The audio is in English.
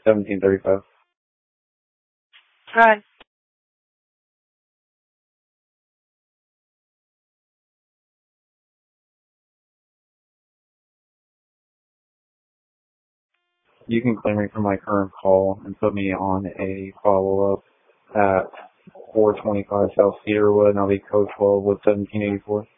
1735. Right. You can claim me for my current call and put me on a follow-up at 425 South Cedarwood, and I'll be code 12 with 1784.